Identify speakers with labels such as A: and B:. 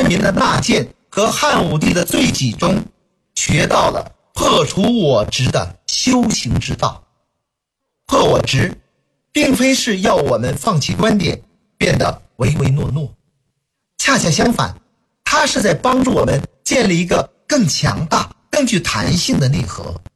A: 人民的纳谏和汉武帝的罪己中，学到了破除我执的修行之道。破我执并非是要我们放弃观点，变得唯唯诺诺，恰恰相反，它是在帮助我们建立一个更强大、更具弹性的内核，